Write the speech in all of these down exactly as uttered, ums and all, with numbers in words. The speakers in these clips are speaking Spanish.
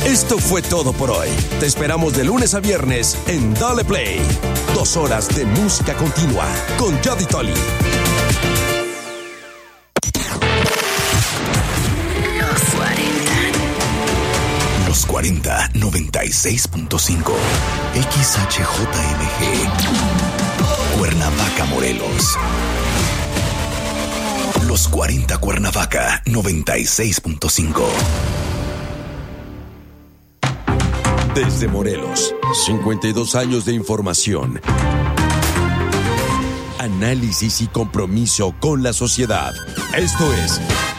Esto fue todo por hoy. Te esperamos de lunes a viernes en Dale Play. Dos horas de música continua con Jody Tolly. Los cuarenta, noventa y seis punto cinco. X H J M G. Cuernavaca, Morelos. Los cuarenta Cuernavaca, noventa y seis punto cinco. Desde Morelos, cincuenta y dos años de información, análisis y compromiso con la sociedad. Esto es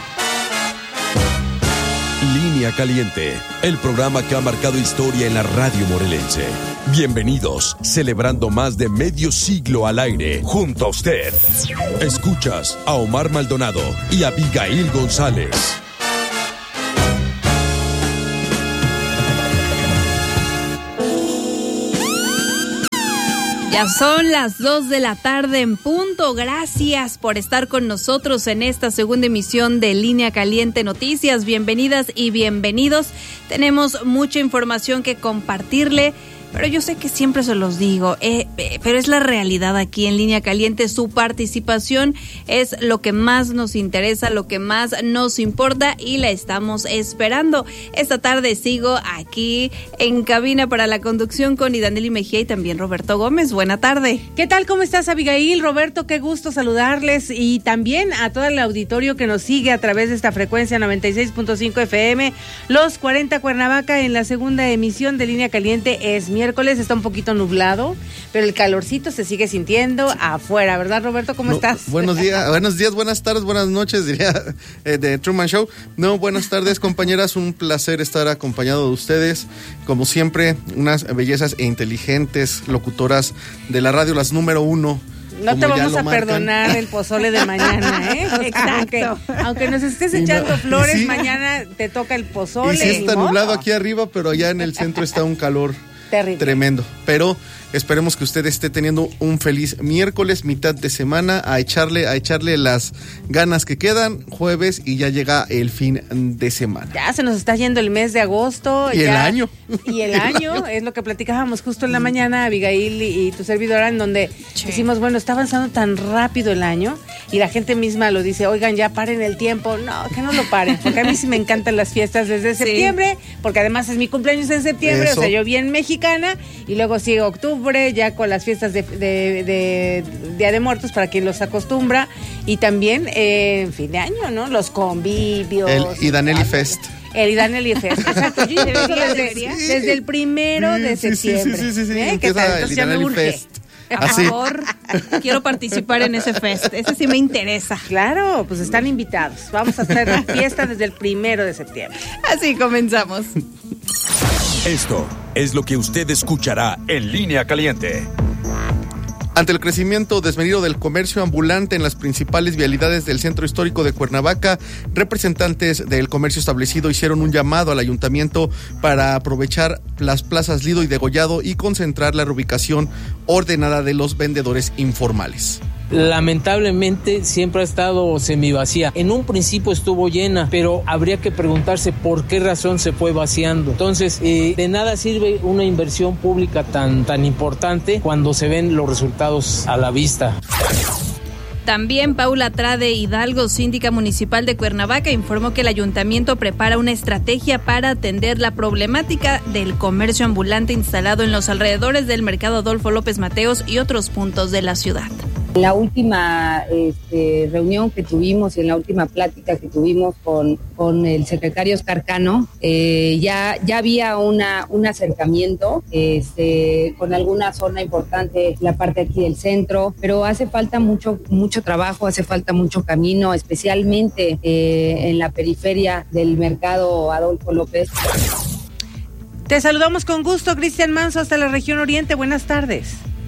Línea Caliente, el programa que ha marcado historia en la radio morelense. Bienvenidos, celebrando más de medio siglo al aire, junto a usted. Escuchas a Omar Maldonado y Abigail González. Ya son las dos de la tarde en punto. Gracias por estar con nosotros en esta segunda emisión de Línea Caliente Noticias. Bienvenidas y bienvenidos. Tenemos mucha información que compartirle, pero yo sé que siempre se los digo, eh, eh, pero es la realidad aquí en Línea Caliente. Su participación es lo que más nos interesa, lo que más nos importa y la estamos esperando. Esta tarde sigo aquí en cabina para la conducción con Idaneli Mejía y también Roberto Gómez. Buena tarde. ¿Qué tal? ¿Cómo estás, Abigail? Roberto, qué gusto saludarles y también a todo el auditorio que nos sigue a través de esta frecuencia noventa y seis punto cinco F M, Los cuarenta Cuernavaca, en la segunda emisión de Línea Caliente. Es miércoles, está un poquito nublado, pero el calorcito se sigue sintiendo afuera, ¿verdad, Roberto? ¿Cómo no, estás? Buenos días, buenos días, buenas tardes, buenas noches, diría eh, de Truman Show. No, buenas tardes, compañeras, un placer estar acompañado de ustedes. Como siempre, unas bellezas e inteligentes locutoras de la radio, las número uno. No te vamos a marcan. perdonar el pozole de mañana, ¿eh? Exacto. Aunque, aunque nos estés echando no, flores, ¿sí? Mañana te toca el pozole. Y sí está nublado aquí arriba, pero allá en el centro está un calor terrible, tremendo. Pero esperemos que usted esté teniendo un feliz miércoles, mitad de semana, a echarle, a echarle las ganas que quedan, jueves, y ya llega el fin de semana. Ya se nos está yendo el mes de agosto. Y ya, el año. Y el, el año, año, es lo que platicábamos justo en la mañana, Abigail y, y tu servidora, en donde sí. decimos, bueno, está avanzando tan rápido el año, y la gente misma lo dice, oigan, ya paren el tiempo. No, que no lo paren, porque a mí sí me encantan las fiestas desde sí. septiembre, porque además es mi cumpleaños en septiembre, Eso. o sea, yo bien mexicana, y luego sigue octubre, ya con las fiestas de, de, de Día de Muertos para quien los acostumbra, y también eh, en fin de año, ¿no? Los convivios. El Idaneli Fest. El Idaneli Fest, exacto. Yo debería, debería, sí. desde el primero de sí, septiembre. Sí, sí, sí, sí. ¿Eh? ¿Qué tal? Entonces ya me urge. Fest. Por favor, quiero participar en ese fest. Ese sí me interesa. Claro, pues están invitados. Vamos a hacer la fiesta desde el primero de septiembre. Así comenzamos. Esto es lo que usted escuchará en Línea Caliente. Ante el crecimiento desmedido del comercio ambulante en las principales vialidades del centro histórico de Cuernavaca, representantes del comercio establecido hicieron un llamado al ayuntamiento para aprovechar las plazas Lido y Degollado y concentrar la reubicación ordenada de los vendedores informales. Lamentablemente siempre ha estado semivacía. En un principio estuvo llena, pero habría que preguntarse por qué razón se fue vaciando. Entonces, eh, de nada sirve una inversión pública tan, tan importante cuando se ven los resultados a la vista. También Paula Trade Hidalgo, síndica municipal de Cuernavaca, informó que el ayuntamiento prepara una estrategia para atender la problemática del comercio ambulante instalado en los alrededores del mercado Adolfo López Mateos y otros puntos de la ciudad. En la última este, reunión que tuvimos y en la última plática que tuvimos con, con el secretario Oscar Cano, eh, ya, ya había una, un acercamiento este, con alguna zona importante, la parte aquí del centro, pero hace falta mucho, mucho trabajo, hace falta mucho camino, especialmente eh, en la periferia del mercado Adolfo López. Te saludamos con gusto, Cristian Manso, hasta la región oriente. Buenas tardes.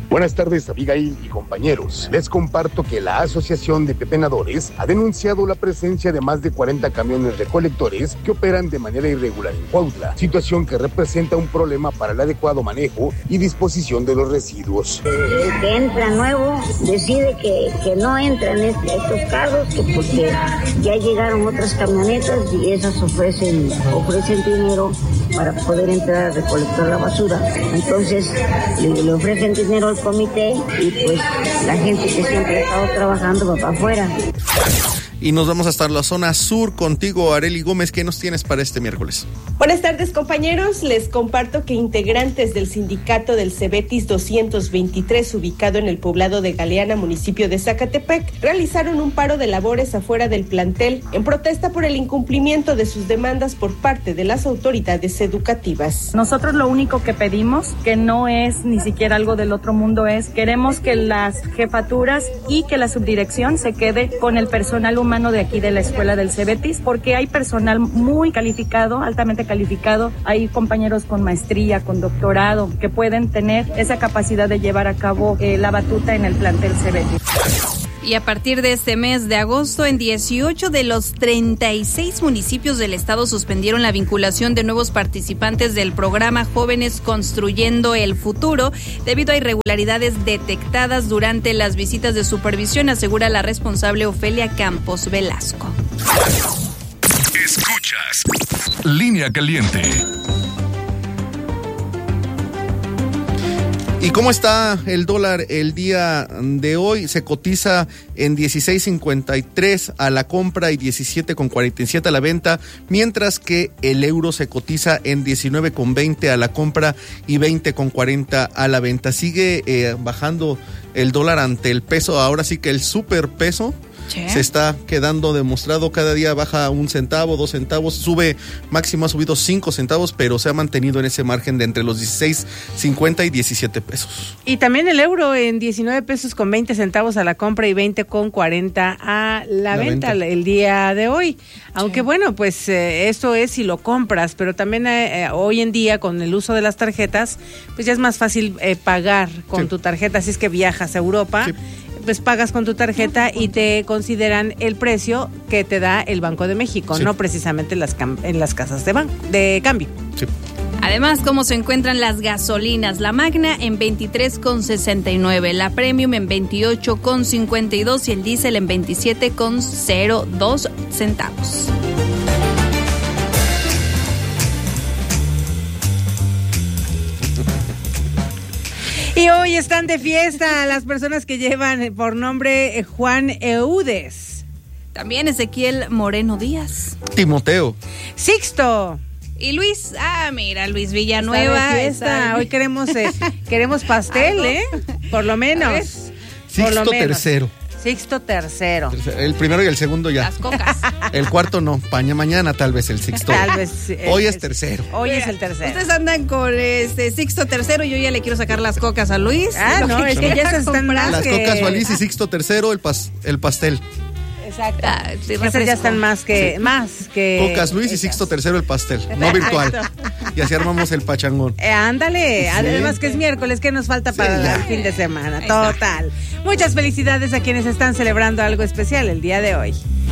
Buenas tardes, Abigail y compañeros. Les comparto que la Asociación de Pepenadores ha denunciado la presencia de más de cuarenta camiones recolectores que operan de manera irregular en Cuautla, situación que representa un problema para el adecuado manejo y disposición de los residuos. El que entra nuevo decide que, que no entran este, estos carros, que porque ya llegaron otras camionetas y esas ofrecen, ofrecen dinero para poder entrar a recolectar la basura. Entonces le, le ofrecen dinero al comité y pues la gente que siempre ha estado trabajando va para afuera. Y nos vamos hasta la zona sur contigo, Arely Gómez. ¿Qué nos tienes para este miércoles? Buenas tardes, compañeros. Les comparto que integrantes del sindicato del Cebetis doscientos veintitrés, ubicado en el poblado de Galeana, municipio de Zacatepec, realizaron un paro de labores afuera del plantel en protesta por el incumplimiento de sus demandas por parte de las autoridades educativas. Nosotros lo único que pedimos, que no es ni siquiera algo del otro mundo, es queremos que las jefaturas y que la subdirección se quede con el personal humano humano de aquí de la escuela del Cebetis, porque hay personal muy calificado, altamente calificado, hay compañeros con maestría, con doctorado, que pueden tener esa capacidad de llevar a cabo eh, la batuta en el plantel Cebetis. Y a partir de este mes de agosto, en dieciocho de los treinta y seis municipios del estado suspendieron la vinculación de nuevos participantes del programa Jóvenes Construyendo el Futuro debido a irregularidades detectadas durante las visitas de supervisión, asegura la responsable Ofelia Campos Velasco. Escuchas Línea Caliente. ¿Y cómo está el dólar el día de hoy? Se cotiza en dieciséis cincuenta y tres a la compra y diecisiete cuarenta y siete a la venta, mientras que el euro se cotiza en diecinueve veinte a la compra y veinte cuarenta a la venta. Sigue eh, bajando el dólar ante el peso, ahora sí que el superpeso. ¿Sí? Se está quedando demostrado, cada día baja un centavo, dos centavos, sube, máximo ha subido cinco centavos, pero se ha mantenido en ese margen de entre los dieciséis cincuenta y diecisiete pesos. Y también el euro en diecinueve pesos con veinte centavos a la compra y veinte con cuarenta a la, la venta, venta el día de hoy. Aunque sí. bueno, pues eh, esto es si lo compras, pero también eh, hoy en día con el uso de las tarjetas, pues ya es más fácil eh, pagar con sí. tu tarjeta, así es que viajas a Europa. Sí. Pues pagas con tu tarjeta y te consideran el precio que te da el Banco de México, sí. no precisamente en las, cam- en las casas de, ban- de cambio. Sí. Además, ¿cómo se encuentran las gasolinas? La Magna en veintitrés con sesenta y nueve, la Premium en veintiocho con cincuenta y dos y el diésel en veintisiete con cero dos centavos. Y hoy están de fiesta las personas que llevan por nombre Juan Eudes. También Ezequiel Moreno Díaz. Timoteo. Sixto. Y Luis, ah, mira, Luis Villanueva. Fiesta. Hoy queremos eh, queremos pastel, ¿eh? Por lo menos. Sixto por lo menos. tercero. Sixto tercero. El primero y el segundo ya. Las cocas. El cuarto no, paña mañana tal vez el sexto. Tal vez. Eh, hoy es tercero. Hoy Mira, es el tercero. Ustedes andan con este Sixto tercero y yo ya le quiero sacar las cocas a Luis. Ah, no, es que ya se están más Las que... cocas a Luis y Sixto tercero el, pas, el pastel. Exacto. Ah, sí, esas ya están más que... Sí. Más que Cocas Luis esas. Y Sixto tercero el pastel, no virtual. Y así armamos el pachangón. Eh, ándale, sí. Además que es miércoles, ¿qué nos falta para sí, el fin de semana? Ahí Total. Está. Muchas felicidades a quienes están celebrando algo especial el día de hoy.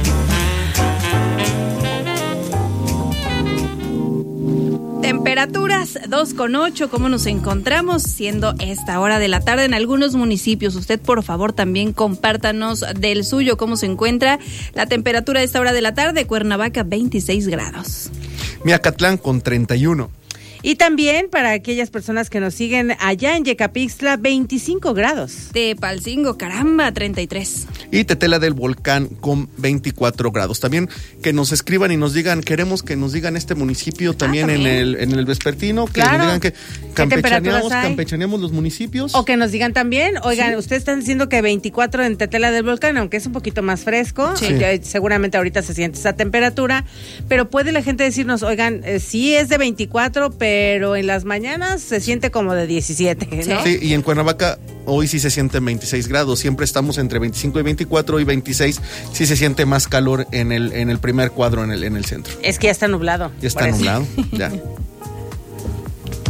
Temperaturas dos con ocho, ¿cómo nos encontramos siendo esta hora de la tarde en algunos municipios? Usted, por favor, también compártanos del suyo, cómo se encuentra la temperatura de esta hora de la tarde. Cuernavaca, veintiséis grados. Miacatlán con treinta y uno. Y también para aquellas personas que nos siguen allá en Yecapixtla, veinticinco grados. Tepalcingo, caramba, treinta y tres. Y Tetela del Volcán con veinticuatro grados. También que nos escriban y nos digan, queremos que nos digan este municipio también, ah, ¿también? en el en el vespertino, que claro. nos digan que campechaneamos, campechaneamos los municipios. O que nos digan también, oigan, sí. ustedes están diciendo que veinticuatro en Tetela del Volcán, aunque es un poquito más fresco, sí. ya, seguramente ahorita se siente esa temperatura, pero puede la gente decirnos, oigan, eh, sí es de veinticuatro, pero pero en las mañanas se siente como de diecisiete, ¿no? Sí, y en Cuernavaca hoy sí se sienten veintiséis grados, siempre estamos entre veinticinco y veinticuatro y veintiséis, sí se siente más calor en el en el primer cuadro en el en el centro. Es que ya está nublado. Ya está nublado, ya.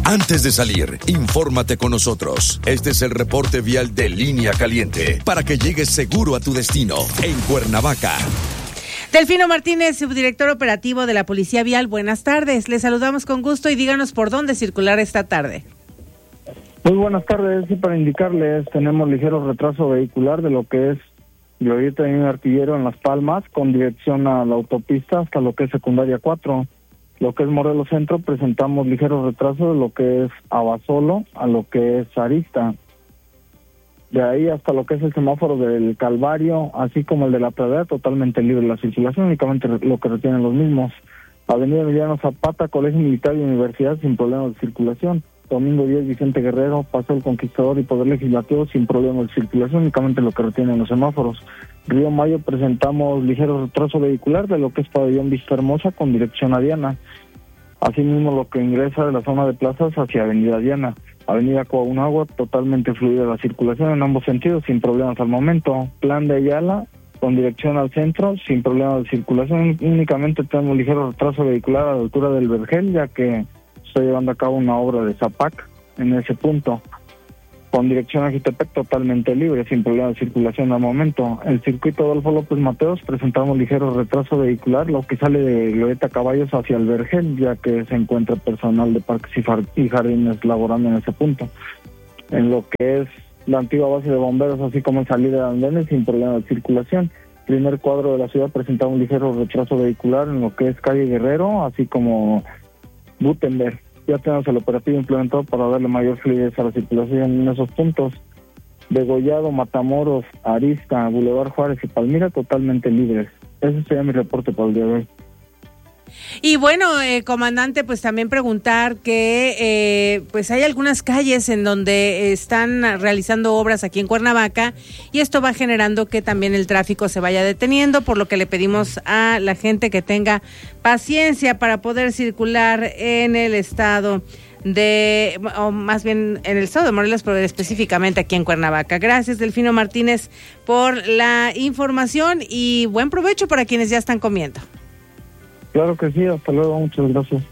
Antes de salir, infórmate con nosotros. Este es el reporte vial de Línea Caliente para que llegues seguro a tu destino en Cuernavaca. Delfino Martínez, subdirector operativo de la Policía Vial, buenas tardes. Les saludamos con gusto y díganos por dónde circular esta tarde. Muy buenas tardes, y para indicarles, tenemos ligero retraso vehicular de lo que es Glorieta y un Artillero en Las Palmas, con dirección a la autopista hasta lo que es Secundaria cuatro. Lo que es Morelos Centro, presentamos ligero retraso de lo que es Abasolo a lo que es Arista. De ahí hasta lo que es el semáforo del Calvario, así como el de la Pradera, totalmente libre la circulación, únicamente lo que retienen los mismos. Avenida Emiliano Zapata, Colegio Militar y Universidad sin problemas de circulación. Domingo diez, Vicente Guerrero, Paseo el Conquistador y Poder Legislativo sin problemas de circulación, únicamente lo que retienen los semáforos. Río Mayo presentamos ligero retraso vehicular de lo que es Pabellón Vista Hermosa con dirección a Diana. Asimismo lo que ingresa de la zona de plazas hacia Avenida Diana. Avenida Coahuinagua, totalmente fluida la circulación en ambos sentidos, sin problemas al momento. Plan de Ayala, con dirección al centro, sin problemas de circulación, únicamente tenemos ligero retraso vehicular a la altura del Vergel, ya que está llevando a cabo una obra de Zapac en ese punto. Con dirección a Jitepec totalmente libre, sin problema de circulación al momento. El circuito Adolfo López Mateos presentamos ligero retraso vehicular, lo que sale de Glorieta Caballos hacia el Vergel, ya que se encuentra personal de parques y jardines laborando en ese punto. En lo que es la antigua base de bomberos, así como en salida de andenes, sin problema de circulación. Primer cuadro de la ciudad presentamos ligero retraso vehicular en lo que es calle Guerrero, así como Gutenberg. Ya tenemos el operativo implementado para darle mayor fluidez a la circulación en esos puntos. Degollado, Matamoros, Arista, Boulevard Juárez y Palmira totalmente libres. Ese sería mi reporte para el día de hoy. Y bueno, eh, comandante, pues también preguntar que eh, pues hay algunas calles en donde están realizando obras aquí en Cuernavaca y esto va generando que también el tráfico se vaya deteniendo, por lo que le pedimos a la gente que tenga paciencia para poder circular en el estado de, o más bien en el estado de Morelos, pero específicamente aquí en Cuernavaca. Gracias, Delfino Martínez, por la información y buen provecho para quienes ya están comiendo. Claro que sí, hasta luego, muchas gracias.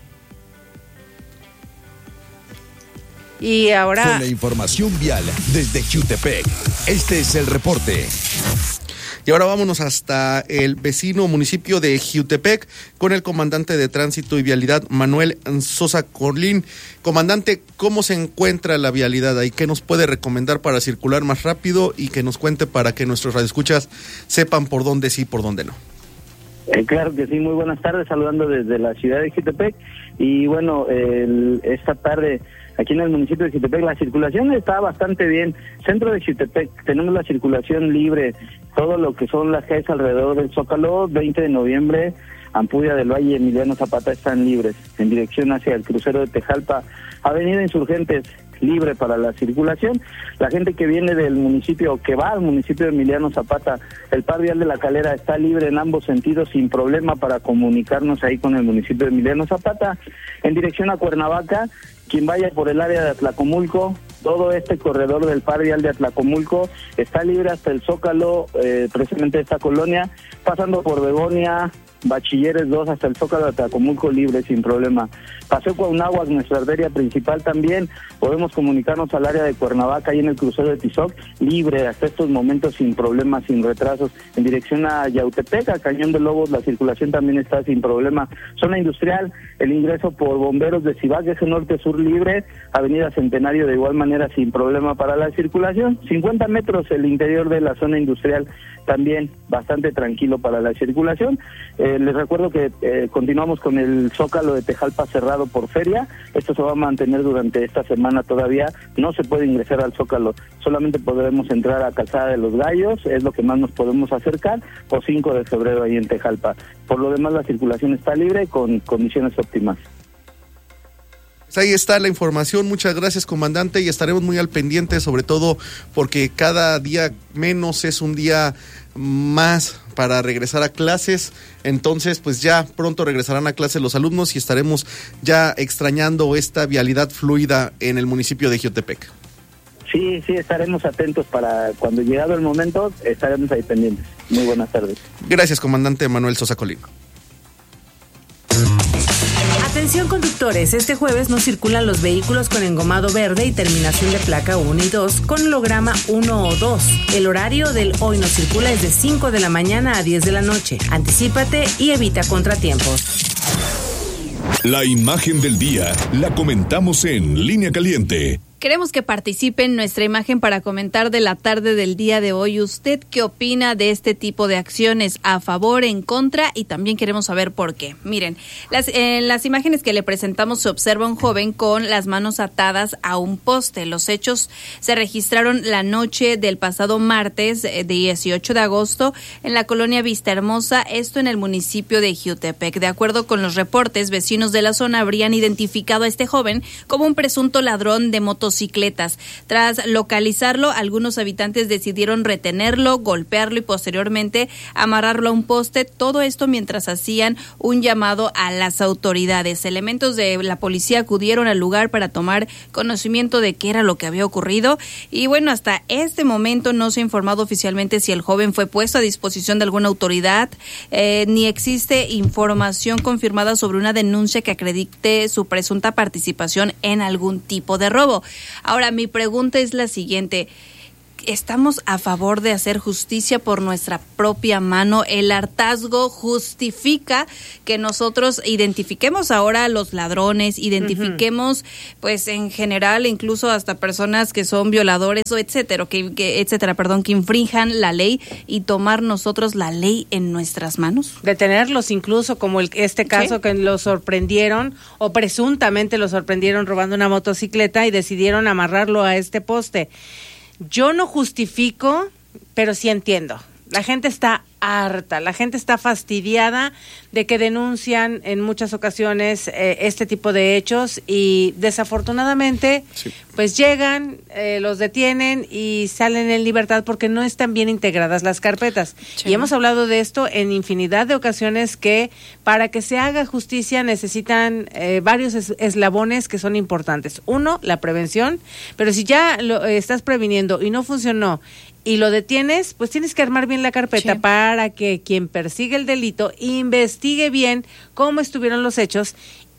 Y ahora... Con la información vial desde Jutepec, este es el reporte. Y ahora vámonos hasta el vecino municipio de Jutepec con el comandante de Tránsito y Vialidad, Manuel Sosa Colín. Comandante, ¿cómo se encuentra la vialidad ahí? ¿Qué nos puede recomendar para circular más rápido y que nos cuente para que nuestros radioescuchas sepan por dónde sí y por dónde no? Eh, claro que sí, muy buenas tardes, saludando desde la ciudad de Jutepec. Y bueno, el, esta tarde aquí en el municipio de Jutepec la circulación está bastante bien. Centro de Jutepec tenemos la circulación libre, todo lo que son las calles alrededor del Zócalo, veinte de noviembre, Ampudia del Valle y Emiliano Zapata están libres. En dirección hacia el crucero de Tejalpa, Avenida Insurgentes, libre para la circulación. La gente que viene del municipio, que va al municipio de Emiliano Zapata, el par vial de la Calera está libre en ambos sentidos sin problema para comunicarnos ahí con el municipio de Emiliano Zapata. En dirección a Cuernavaca, quien vaya por el área de Atlacomulco, todo este corredor del par vial de Atlacomulco está libre hasta el Zócalo, eh, precisamente esta colonia, pasando por Begonia, Bachilleres dos hasta el Zócalo de Atlacomulco libre sin problema. Paseo Cuauhnáhuac, nuestra arteria principal también, podemos comunicarnos al área de Cuernavaca y en el crucero de Tizoc, libre hasta estos momentos sin problemas, sin retrasos. En dirección a Yautepec, a Cañón de Lobos, la circulación también está sin problema. Zona industrial, el ingreso por Bomberos de Cibac, eje norte-sur libre, Avenida Centenario de igual manera sin problema para la circulación. cincuenta metros el interior de la zona industrial también bastante tranquilo para la circulación. Eh, les recuerdo que eh, continuamos con el Zócalo de Tejalpa cerrado por feria. Esto se va a mantener durante esta semana todavía. No se puede ingresar al Zócalo, solamente podremos entrar a Calzada de los Gallos, es lo que más nos podemos acercar, o cinco de febrero ahí en Tejalpa. Por lo demás la circulación está libre con condiciones óptimas. Pues ahí está la información, muchas gracias, comandante, y estaremos muy al pendiente, sobre todo porque cada día menos es un día más para regresar a clases. Entonces pues ya pronto regresarán a clases los alumnos y estaremos ya extrañando esta vialidad fluida en el municipio de Jutepec. Sí, sí, estaremos atentos para cuando llegado el momento, estaremos ahí pendientes. Muy buenas tardes. Gracias, comandante Manuel Sosa Colín. Atención conductores, este jueves no circulan los vehículos con engomado verde y terminación de placa uno y dos con holograma uno o dos. El horario del hoy no circula es de cinco de la mañana a diez de la noche. Anticípate y evita contratiempos. La imagen del día la comentamos en Línea Caliente. Queremos que participe en nuestra imagen para comentar de la tarde del día de hoy. ¿Usted qué opina de este tipo de acciones? ¿A favor, en contra? Y también queremos saber por qué. Miren, las, en las imágenes que le presentamos se observa un joven con las manos atadas a un poste. Los hechos se registraron la noche del pasado martes dieciocho de agosto en la colonia Vista Hermosa, esto en el municipio de Jiutepec. De acuerdo con los reportes, vecinos de la zona habrían identificado a este joven como un presunto ladrón de motos motocicletas. Tras localizarlo, algunos habitantes decidieron retenerlo, golpearlo y posteriormente amarrarlo a un poste. Todo esto mientras hacían un llamado a las autoridades. Elementos de la policía acudieron al lugar para tomar conocimiento de qué era lo que había ocurrido. Y bueno, hasta este momento no se ha informado oficialmente si el joven fue puesto a disposición de alguna autoridad, eh, ni existe información confirmada sobre una denuncia que acredite su presunta participación en algún tipo de robo. Ahora, mi pregunta es la siguiente. ¿Estamos a favor de hacer justicia por nuestra propia mano? ¿El hartazgo justifica que nosotros identifiquemos ahora a los ladrones, identifiquemos, uh-huh. pues en general, incluso hasta personas que son violadores o etcétera, que, que, etcétera, perdón, que infrinjan la ley y tomar nosotros la ley en nuestras manos? Detenerlos incluso, como el, este caso ¿Sí? que los sorprendieron o presuntamente los sorprendieron robando una motocicleta y decidieron amarrarlo a este poste. Yo no justifico, pero sí entiendo. La gente está harta, la gente está fastidiada de que denuncian en muchas ocasiones eh, este tipo de hechos y desafortunadamente sí. pues llegan, eh, los detienen y salen en libertad porque no están bien integradas las carpetas. Sí. Y hemos hablado de esto en infinidad de ocasiones, que para que se haga justicia necesitan eh, varios es- eslabones que son importantes. Uno, la prevención, pero si ya lo eh, estás previniendo y no funcionó y lo detienes, pues tienes que armar bien la carpeta sí. para que quien persigue el delito investigue bien cómo estuvieron los hechos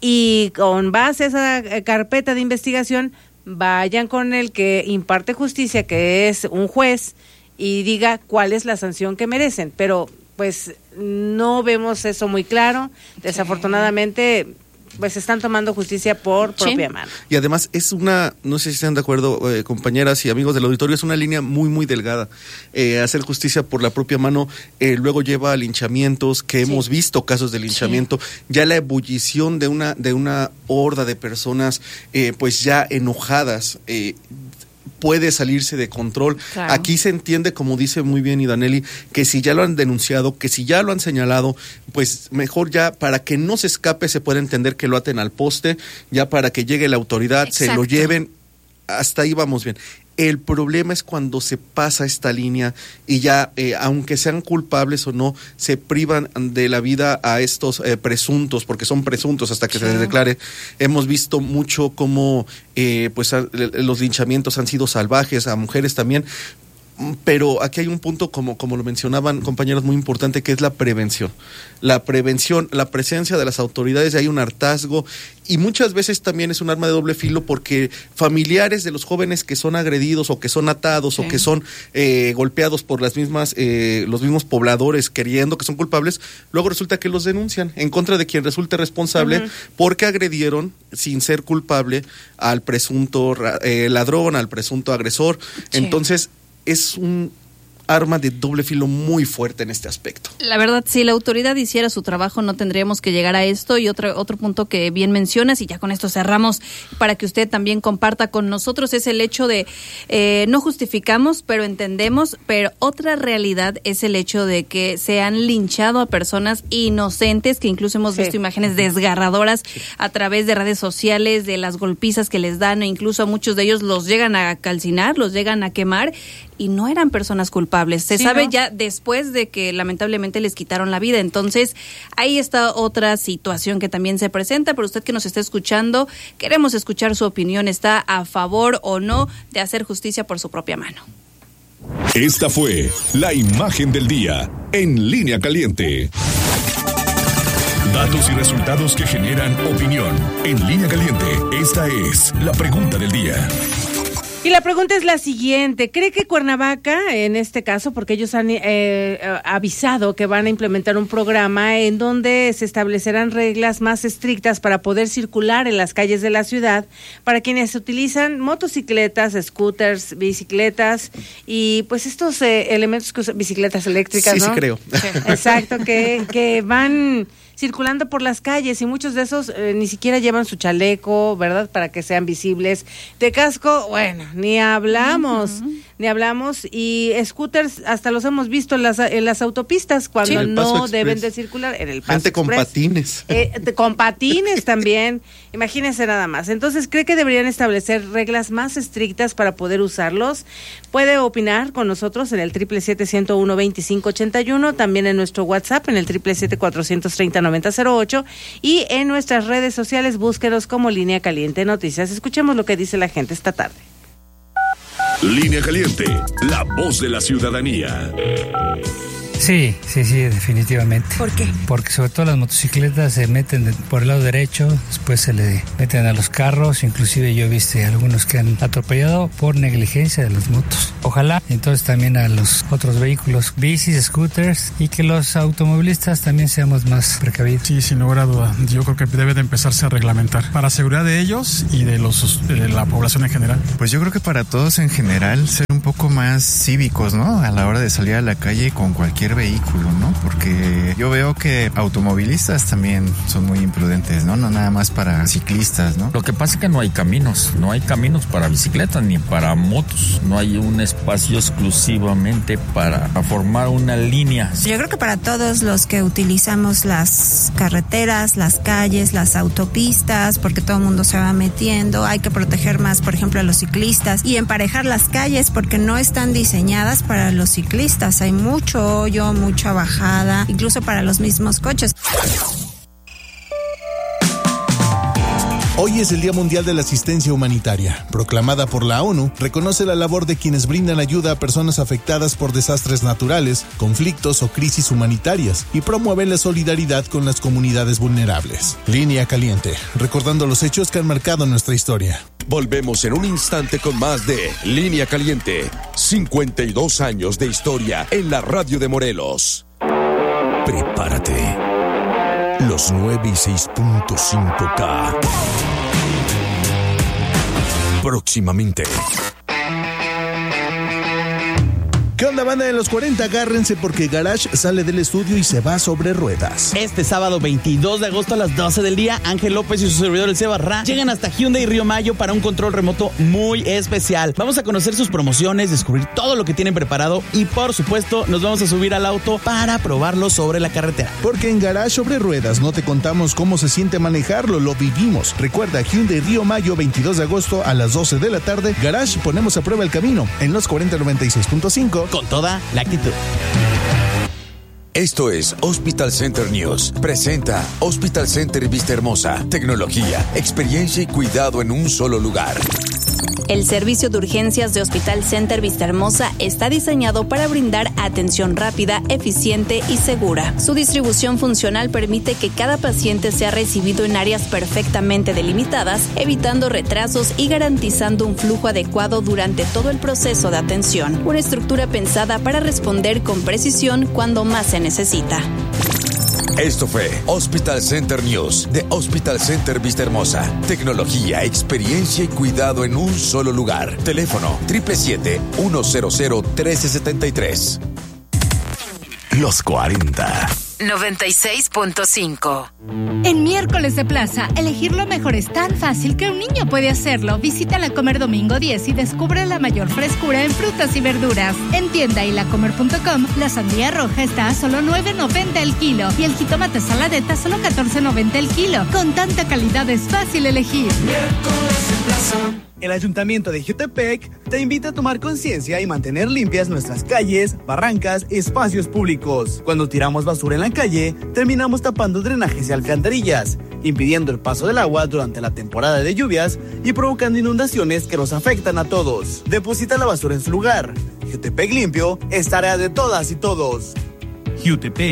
y con base a esa carpeta de investigación vayan con el que imparte justicia, que es un juez, y diga cuál es la sanción que merecen. Pero pues no vemos eso muy claro. Desafortunadamente pues están tomando justicia por propia sí. mano. Y además es una, no sé si están de acuerdo, eh, compañeras y amigos del auditorio, es una línea muy, muy delgada. Eh, hacer justicia por la propia mano eh, luego lleva a linchamientos, que sí. hemos visto casos de linchamiento, sí. ya la ebullición de una, de una horda de personas eh, pues ya enojadas, eh, puede salirse de control. Claro. Aquí se entiende, como dice muy bien Idaneli, que si ya lo han denunciado, que si ya lo han señalado, pues mejor ya, para que no se escape, se puede entender que lo aten al poste, ya para que llegue la autoridad, Exacto. se lo lleven, hasta ahí vamos bien. El problema es cuando se pasa esta línea y ya, eh, aunque sean culpables o no, se privan de la vida a estos eh, presuntos, porque son presuntos hasta que sí. se les declare. Hemos visto mucho cómo eh, pues, a, los linchamientos han sido salvajes, a mujeres también. Pero aquí hay un punto, como, como lo mencionaban compañeros, muy importante, que es la prevención. La prevención, la presencia de las autoridades, hay un hartazgo y muchas veces también es un arma de doble filo, porque familiares de los jóvenes que son agredidos o que son atados sí. o que son eh, golpeados por las mismas eh, los mismos pobladores creyendo que son culpables, luego resulta que los denuncian en contra de quien resulte responsable uh-huh. porque agredieron sin ser culpable al presunto eh, ladrón, al presunto agresor. Sí. Entonces es un arma de doble filo muy fuerte en este aspecto. La verdad, si la autoridad hiciera su trabajo, no tendríamos que llegar a esto. Y otro otro punto que bien mencionas, y ya con esto cerramos para que usted también comparta con nosotros, es el hecho de, eh, no justificamos, pero entendemos, pero otra realidad es el hecho de que se han linchado a personas inocentes, que incluso hemos sí. visto imágenes desgarradoras sí. a través de redes sociales, de las golpizas que les dan, e incluso a muchos de ellos los llegan a calcinar, los llegan a quemar, y no eran personas culpables. Se sí, sabe ¿no? ya después de que lamentablemente les quitaron la vida. Entonces, ahí está otra situación que también se presenta. Pero usted que nos está escuchando, queremos escuchar su opinión. ¿Está a favor o no de hacer justicia por su propia mano? Esta fue la imagen del día en Línea Caliente. Datos y resultados que generan opinión. En Línea Caliente, esta es la pregunta del día. Y la pregunta es la siguiente. ¿Cree que Cuernavaca, en este caso, porque ellos han eh, avisado que van a implementar un programa en donde se establecerán reglas más estrictas para poder circular en las calles de la ciudad para quienes utilizan motocicletas, scooters, bicicletas y pues estos eh, elementos que usan, bicicletas eléctricas, sí, ¿no? Sí, creo. Exacto, que, que van circulando por las calles y muchos de esos eh, ni siquiera llevan su chaleco, ¿verdad? Para que sean visibles. De casco, bueno, ni hablamos, uh-huh. ni hablamos. Y scooters hasta los hemos visto en las, en las autopistas cuando sí. no deben de circular. En el Paso Gente Express. con patines. Eh, de, con patines también. Imagínense nada más. Entonces, ¿cree que deberían establecer reglas más estrictas para poder usarlos? Puede opinar con nosotros en el triple siete, ciento uno, veinticinco ochenta y uno, también en nuestro WhatsApp en el triple siete, cuatrocientos treinta, noventa cero ocho y en nuestras redes sociales búsquenos como Línea Caliente Noticias. Escuchemos lo que dice la gente esta tarde. Línea Caliente, la voz de la ciudadanía. Sí, sí, sí, definitivamente. ¿Por qué? Porque sobre todo las motocicletas se meten de, por el lado derecho, después se le meten a los carros, inclusive yo he visto algunos que han atropellado por negligencia de las motos. Ojalá entonces también a los otros vehículos, bicis, scooters, y que los automovilistas también seamos más precavidos. Sí, sin lugar a duda. Yo creo que debe de empezarse a reglamentar para seguridad de ellos y de los de la población en general. Pues yo creo que para todos en general ser un poco más cívicos, ¿no? A la hora de salir a la calle con cualquier vehículo, ¿no? Porque yo veo que automovilistas también son muy imprudentes, ¿no? No nada más para ciclistas, ¿no? Lo que pasa es que no hay caminos, no hay caminos para bicicletas ni para motos, no hay un espacio exclusivamente para formar una línea. Yo creo que para todos los que utilizamos las carreteras, las calles, las autopistas, porque todo el mundo se va metiendo, hay que proteger más, por ejemplo, a los ciclistas y emparejar las calles porque no están diseñadas para los ciclistas, hay mucho hoyo, mucha bajada, incluso para los mismos coches. Hoy es el Día Mundial de la Asistencia Humanitaria. Proclamada por la ONU, reconoce la labor de quienes brindan ayuda a personas afectadas por desastres naturales, conflictos o crisis humanitarias y promueven la solidaridad con las comunidades vulnerables. Línea Caliente, recordando los hechos que han marcado nuestra historia. Volvemos en un instante con más de Línea Caliente. cincuenta y dos años de historia en la radio de Morelos. Prepárate. Los nueve y seis punto cinco K. Próximamente. ¿Qué onda, banda de los cuarenta? Agárrense porque Garage sale del estudio y se va sobre ruedas. Este sábado veintidós de agosto a las doce del día, Ángel López y su servidor el Seba Ra llegan hasta Hyundai Río Mayo para un control remoto muy especial. Vamos a conocer sus promociones, descubrir todo lo que tienen preparado y por supuesto nos vamos a subir al auto para probarlo sobre la carretera. Porque en Garage sobre ruedas no te contamos cómo se siente manejarlo, lo vivimos. Recuerda, Hyundai Río Mayo, veintidós de agosto a las doce de la tarde. Garage, ponemos a prueba el camino en los cuarenta noventa y seis punto cinco. Con toda la actitud. Esto es Hospital Center News. Presenta Hospital Center Vista Hermosa. Tecnología, experiencia y cuidado en un solo lugar. El servicio de urgencias de Hospital Center Vista Hermosa está diseñado para brindar atención rápida, eficiente y segura. Su distribución funcional permite que cada paciente sea recibido en áreas perfectamente delimitadas, evitando retrasos y garantizando un flujo adecuado durante todo el proceso de atención. Una estructura pensada para responder con precisión cuando más se necesita. Esto fue Hospital Center News de Hospital Center Vista Hermosa. Tecnología, experiencia y cuidado en un solo lugar. Teléfono siete siete siete, uno cero cero, uno tres siete tres. Los cuarenta. noventa y seis punto cinco. En Miércoles de Plaza, elegir lo mejor es tan fácil que un niño puede hacerlo. Visita La Comer Domingo diez y descubre la mayor frescura en frutas y verduras. En tienda y lacomer punto com, la sandía roja está a solo nueve noventa el kilo y el jitomate saladeta a solo catorce noventa el kilo. Con tanta calidad es fácil elegir. Miércoles de Plaza. El Ayuntamiento de Jutepec te invita a tomar conciencia y mantener limpias nuestras calles, barrancas y espacios públicos. Cuando tiramos basura en la calle, terminamos tapando drenajes y alcantarillas, impidiendo el paso del agua durante la temporada de lluvias y provocando inundaciones que nos afectan a todos. Deposita la basura en su lugar. Jutepec limpio es tarea de todas y todos. Jutepec,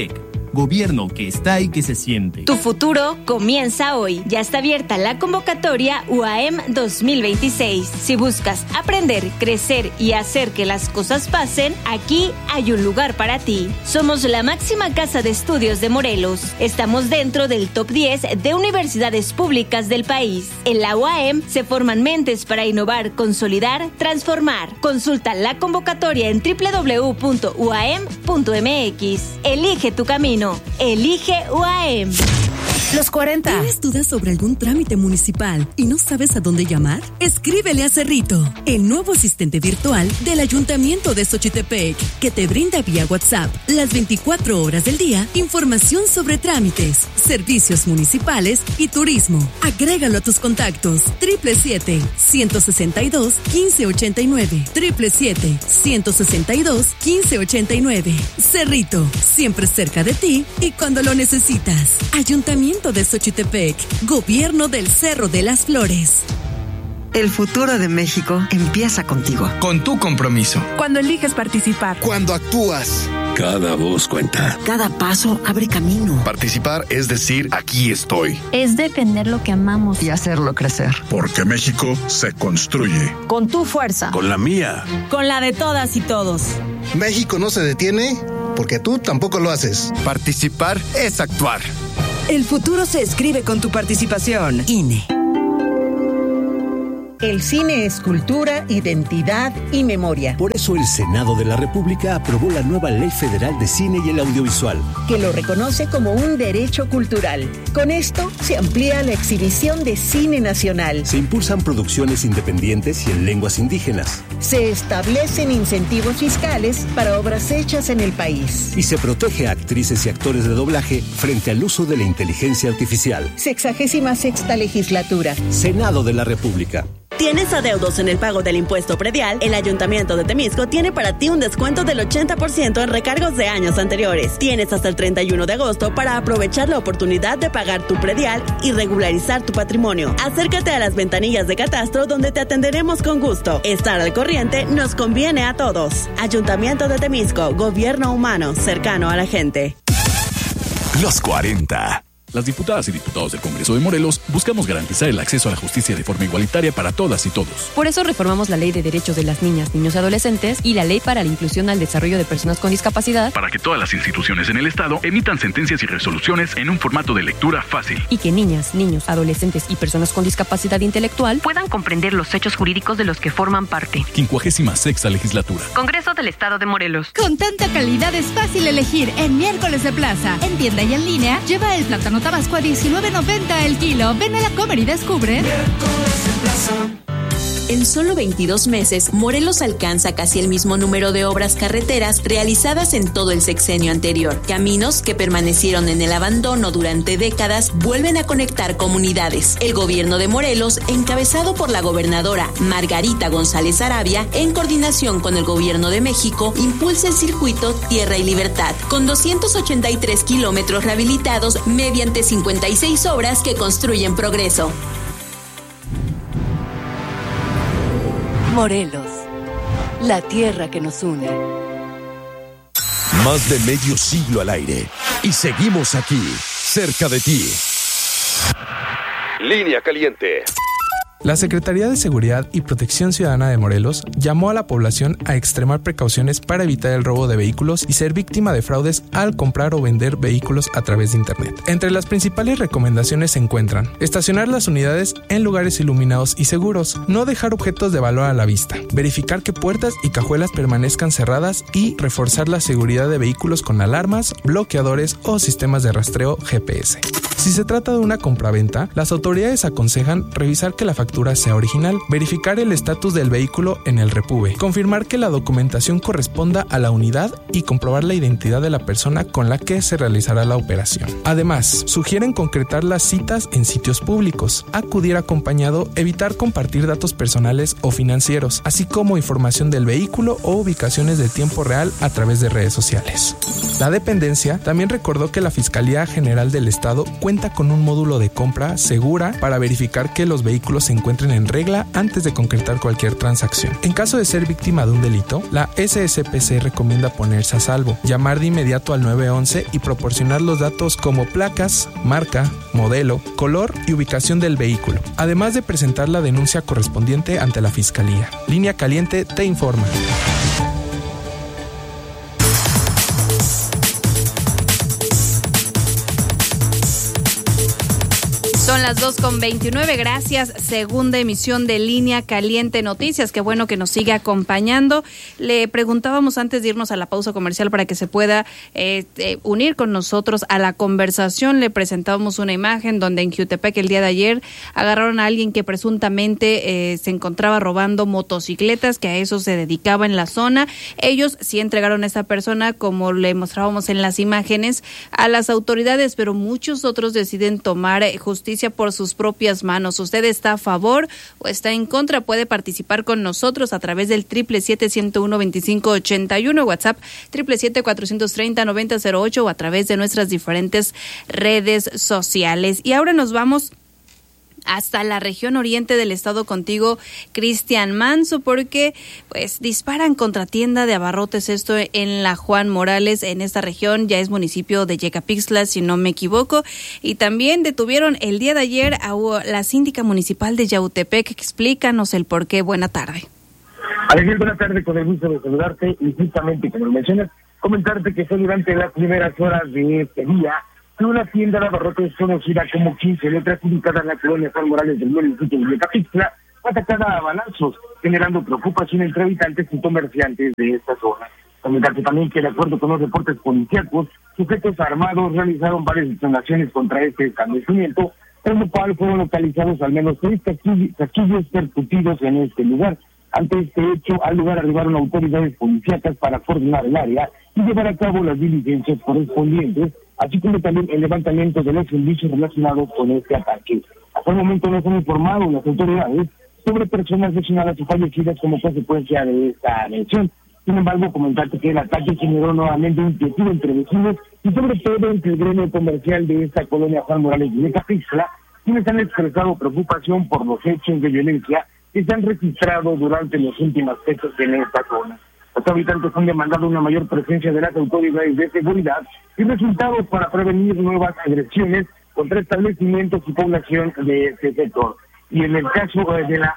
Gobierno que está y que se siente. Tu futuro comienza hoy. Ya está abierta la convocatoria U A M dos mil veintiséis. Si buscas aprender, crecer y hacer que las cosas pasen, aquí hay un lugar para ti. Somos la máxima casa de estudios de Morelos. Estamos dentro del top diez de universidades públicas del país. En la U A M se forman mentes para innovar, consolidar, transformar. Consulta la convocatoria en doble u doble u doble u punto u a m punto m x. Elige tu camino. Elige U A M. Los cuarenta. ¿Tienes dudas sobre algún trámite municipal y no sabes a dónde llamar? Escríbele a Cerrito, el nuevo asistente virtual del Ayuntamiento de Xochitepec, que te brinda vía WhatsApp las veinticuatro horas del día información sobre trámites, servicios municipales y turismo. Agrégalo a tus contactos. siete siete siete, uno seis dos, uno cinco ocho nueve. siete siete siete, uno seis dos, uno cinco ocho nueve. Cerrito, siempre cerca de ti y cuando lo necesitas. Ayuntamiento de Xochitepec, Gobierno del Cerro de las Flores. El futuro de México empieza contigo. Con tu compromiso. Cuando eliges participar. Cuando actúas. Cada voz cuenta. Cada paso abre camino. Participar es decir, aquí estoy. Es defender lo que amamos. Y hacerlo crecer. Porque México se construye. Con tu fuerza. Con la mía. Con la de todas y todos. México no se detiene porque tú tampoco lo haces. Participar es actuar. El futuro se escribe con tu participación. I N E. El cine es cultura, identidad y memoria. Por eso el Senado de la República aprobó la nueva Ley Federal de Cine y el Audiovisual, que lo reconoce como un derecho cultural. Con esto se amplía la exhibición de cine nacional. Se impulsan producciones independientes y en lenguas indígenas. Se establecen incentivos fiscales para obras hechas en el país. Y se protege a actrices y actores de doblaje frente al uso de la inteligencia artificial. Sexagésima sexta legislatura. Senado de la República. ¿Tienes adeudos en el pago del impuesto predial? El Ayuntamiento de Temisco tiene para ti un descuento del ochenta por ciento en recargos de años anteriores. Tienes hasta el treinta y uno de agosto para aprovechar la oportunidad de pagar tu predial y regularizar tu patrimonio. Acércate a las ventanillas de catastro donde te atenderemos con gusto. Estar al corriente nos conviene a todos. Ayuntamiento de Temisco, gobierno humano, cercano a la gente. Los cuarenta. Las diputadas y diputados del Congreso de Morelos buscamos garantizar el acceso a la justicia de forma igualitaria para todas y todos. Por eso reformamos la Ley de Derechos de las Niñas, Niños y Adolescentes y la Ley para la Inclusión al Desarrollo de Personas con Discapacidad, para que todas las instituciones en el Estado emitan sentencias y resoluciones en un formato de lectura fácil. Y que niñas, niños, adolescentes y personas con discapacidad intelectual puedan comprender los hechos jurídicos de los que forman parte. quincuagésima sexta Legislatura. Congreso del Estado de Morelos. Con tanta calidad es fácil elegir en Miércoles de Plaza. En tienda y en línea, lleva el plátano Tabasco a diecinueve noventa el kilo. Ven a la Comer y descubre. En solo veintidós meses, Morelos alcanza casi el mismo número de obras carreteras realizadas en todo el sexenio anterior. Caminos que permanecieron en el abandono durante décadas vuelven a conectar comunidades. El gobierno de Morelos, encabezado por la gobernadora Margarita González Arabia, en coordinación con el gobierno de México, impulsa el circuito Tierra y Libertad, con doscientos ochenta y tres kilómetros rehabilitados mediante cincuenta y seis obras que construyen progreso. Morelos, la tierra que nos une. Más de medio siglo al aire y seguimos aquí, cerca de ti. Línea Caliente. La Secretaría de Seguridad y Protección Ciudadana de Morelos llamó a la población a extremar precauciones para evitar el robo de vehículos y ser víctima de fraudes al comprar o vender vehículos a través de Internet. Entre las principales recomendaciones se encuentran: estacionar las unidades en lugares iluminados y seguros, no dejar objetos de valor a la vista, verificar que puertas y cajuelas permanezcan cerradas y reforzar la seguridad de vehículos con alarmas, bloqueadores o sistemas de rastreo G P S. Si se trata de una compraventa, las autoridades aconsejan revisar que la factura sea original, verificar el estatus del vehículo en el Repube, confirmar que la documentación corresponda a la unidad y comprobar la identidad de la persona con la que se realizará la operación. Además, sugieren concretar las citas en sitios públicos, acudir acompañado, evitar compartir datos personales o financieros, así como información del vehículo o ubicaciones de tiempo real a través de redes sociales. La dependencia también recordó que la Fiscalía General del Estado cuenta cuenta con un módulo de compra segura para verificar que los vehículos se encuentren en regla antes de concretar cualquier transacción. En caso de ser víctima de un delito, la S S P C recomienda ponerse a salvo, llamar de inmediato al nueve once y proporcionar los datos como placas, marca, modelo, color y ubicación del vehículo, además de presentar la denuncia correspondiente ante la Fiscalía. Línea Caliente te informa. Son las dos con veintinueve, gracias. Segunda emisión de Línea Caliente Noticias. Qué bueno que nos sigue acompañando. Le preguntábamos antes de irnos a la pausa comercial para que se pueda eh, eh, unir con nosotros a la conversación. Le presentábamos una imagen donde en Jiutepec el día de ayer agarraron a alguien que presuntamente eh, se encontraba robando motocicletas, que a eso se dedicaba en la zona. Ellos sí entregaron a esta persona, como le mostrábamos en las imágenes, a las autoridades, pero muchos otros deciden tomar eh, justicia por sus propias manos. ¿Usted está a favor o está en contra? Puede participar con nosotros a través del triple siete, ciento uno, veinticinco ochenta y uno, WhatsApp triple siete, cuatrocientos treinta, noventa cero ocho, o a través de nuestras diferentes redes sociales. Y ahora nos vamos hasta la región oriente del estado contigo, Cristian Manso, porque pues disparan contra tienda de abarrotes, esto en la Juan Morales, en esta región, ya es municipio de Yecapixtla, si no me equivoco, y también detuvieron el día de ayer a la síndica municipal de Yautepec. Explícanos el por qué. Buena tarde. Alejandra, buena tarde, con el gusto de saludarte, y justamente como lo mencionas, comentarte que fue durante las primeras horas de este día una tienda de abarrotes conocida como quince letras, ubicada en la colonia Juan Morales del municipio de Yecapixtla, fue atacada a balazos, generando preocupación entre habitantes y comerciantes de esta zona. Comentarte también que, de acuerdo con los reportes policíacos, sujetos armados realizaron varias detonaciones contra este establecimiento, por lo cual fueron localizados al menos seis casquillos percutidos en este lugar. Ante este hecho, al lugar arribaron autoridades policíacas para coordinar el área y llevar a cabo las diligencias correspondientes, así como también el levantamiento de los indicios relacionados con este ataque. Hasta el momento no se han informado las autoridades sobre personas lesionadas y fallecidas como consecuencia de esta agresión. Sin embargo, comentarte que el ataque generó nuevamente un inquietud entre vecinos y sobre todo entre el gremio comercial de esta colonia Juan Morales de Yecapixtla, quienes han expresado preocupación por los hechos de violencia que se han registrado durante los últimos fechas en esta zona. Los habitantes han demandado una mayor presencia de las autoridades de seguridad y resultados para prevenir nuevas agresiones contra establecimientos y población de este sector. Y en el caso de la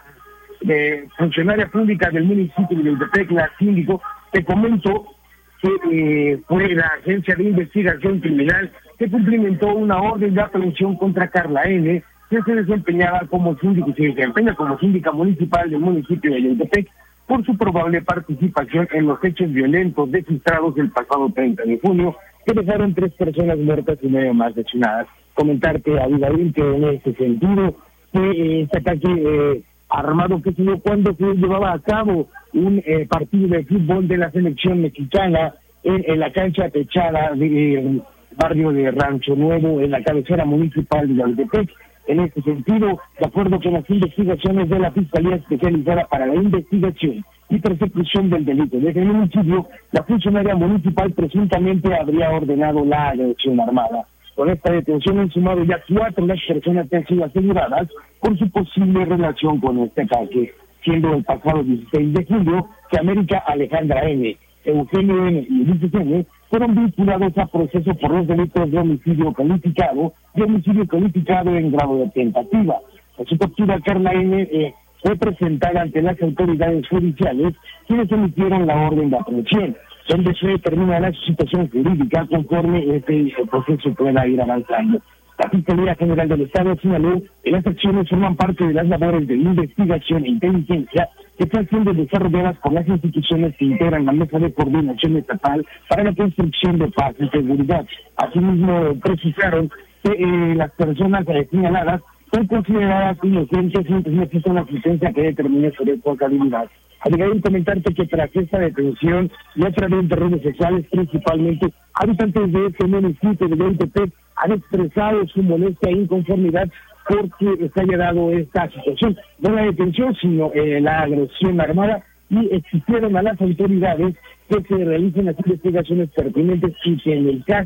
de funcionaria pública del municipio de Yautepec, la síndico, te comento que eh, fue la Agencia de Investigación Criminal que cumplimentó una orden de aprehensión contra Carla N., que se desempeñaba como síndico, se desempeña como síndica municipal del municipio de Yautepec, por su probable participación en los hechos violentos registrados el pasado treinta de junio, que dejaron tres personas muertas y nueve más lesionadas. Comentarte, Abigail, que en ese sentido, que eh, este ataque eh, armado que se dio cuando se llevaba a cabo un eh, partido de fútbol de la selección mexicana en, en la cancha techada del eh, barrio de Rancho Nuevo, en la cabecera municipal de Yautepec. En este sentido, de acuerdo con las investigaciones de la Fiscalía Especializada para la Investigación y Persecución del Delito de Feminicidio, la funcionaria municipal presuntamente habría ordenado la agresión armada. Con esta detención han sumado ya cuatro las personas que han sido aseguradas por su posible relación con este ataque, siendo el pasado dieciséis de julio que América Alejandra N., Eugenio N. y Ulises N. fueron vinculados a proceso por los delitos de homicidio calificado y homicidio calificado en grado de tentativa. En su captura, Carla N. Eh, fue presentada ante las autoridades judiciales, quienes emitieron la orden de aprehensión, donde se determina la situación jurídica conforme este proceso pueda ir avanzando. La Fiscalía General del Estado señaló que las acciones forman parte de las labores de investigación e inteligencia que están siendo desarrolladas por las instituciones que integran la Mesa de Coordinación Estatal para la Construcción de Paz y Seguridad. Asimismo, precisaron que eh, las personas eh, señaladas son consideradas inocentes y no existe una sentencia que determine su responsabilidad. Agregar comentarte que tras esta detención y a través de redes sociales, principalmente habitantes de este municipio de Yautepec han expresado su molestia e inconformidad porque se haya dado esta situación, no la detención, sino eh, la agresión armada, y exigieron a las autoridades que se realicen las investigaciones pertinentes y que en el caso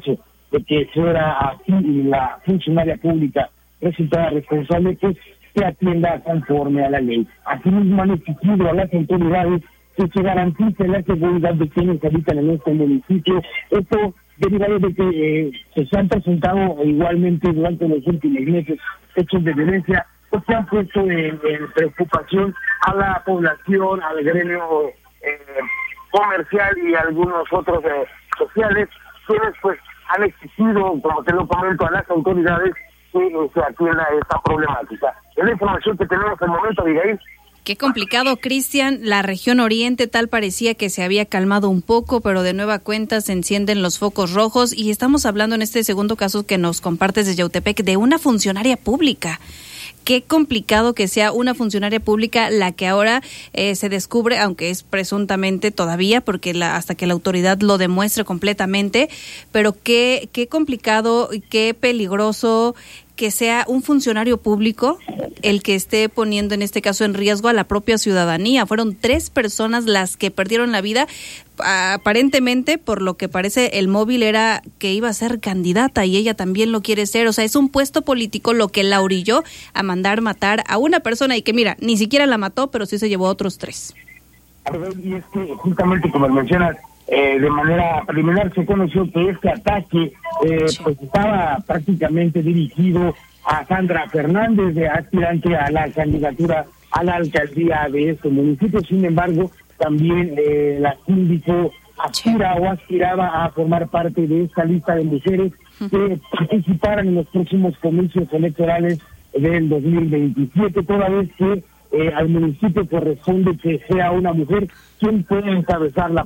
de que fuera así y la funcionaria pública resultara responsable, pues se atienda conforme a la ley. Asimismo, han exigido a las autoridades que se garantice la seguridad de quienes habitan en este municipio. Esto derivado de que eh, se han presentado igualmente durante los últimos meses hechos de violencia, pues se han puesto en, en preocupación a la población, al gremio eh, comercial y algunos otros eh, sociales, quienes pues han exigido, como te lo comento, a las autoridades que eh, se atienda esta problemática. Es la información que tenemos al momento, Abigail. Qué complicado, Cristian. La región oriente tal parecía que se había calmado un poco, pero de nueva cuenta se encienden los focos rojos y estamos hablando en este segundo caso que nos compartes de Yautepec de una funcionaria pública. Qué complicado que sea una funcionaria pública la que ahora eh, se descubre, aunque es presuntamente todavía, porque la, hasta que la autoridad lo demuestre completamente, pero qué, qué complicado y qué peligroso que sea un funcionario público el que esté poniendo en este caso en riesgo a la propia ciudadanía. Fueron tres personas las que perdieron la vida, aparentemente, por lo que parece el móvil era que iba a ser candidata y ella también lo quiere ser. O sea, es un puesto político lo que la orilló a mandar matar a una persona y que mira, ni siquiera la mató, pero sí se llevó a otros tres. Y es que justamente como mencionas, Eh, de manera preliminar se conoció que este ataque eh, pues estaba prácticamente dirigido a Sandra Fernández, de aspirante a la candidatura a la alcaldía de este municipio. Sin embargo, también eh, la síndico aspira o aspiraba a formar parte de esta lista de mujeres que participaran en los próximos comicios electorales del dos mil veintisiete, toda vez que eh, al municipio corresponde que sea una mujer quien pueda encabezar la